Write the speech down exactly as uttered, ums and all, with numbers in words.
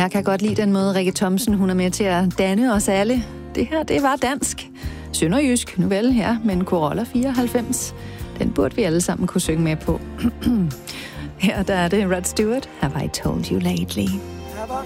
Jeg kan godt lide den måde, Rikke Thomsen hun er med til at danne os alle. Det her, det var dansk. Sønderjysk, nu vel, ja, men Corolla fireoghalvfems. Den burde vi alle sammen kunne synge med på. Her der er det Rod Stewart. Have I told you lately?